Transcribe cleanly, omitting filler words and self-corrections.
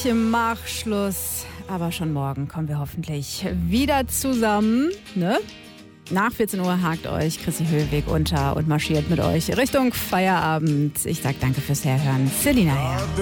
Mach Schluss. Aber schon morgen kommen wir hoffentlich wieder zusammen. Ne? Nach 14 Uhr hakt euch Chrissy Höhlweg unter und marschiert mit euch Richtung Feierabend. Ich sag danke fürs Herhören. Selina her.